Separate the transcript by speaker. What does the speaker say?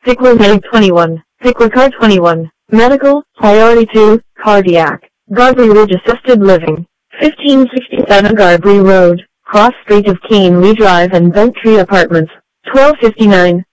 Speaker 1: Pickler Meg 21, Pickler Car 21, Medical, Priority 2, Cardiac, Garbry Ridge Assisted Living, 1567 Garbry Road, Cross Street of Caneley Drive and Bent Tree Apartments, 1259.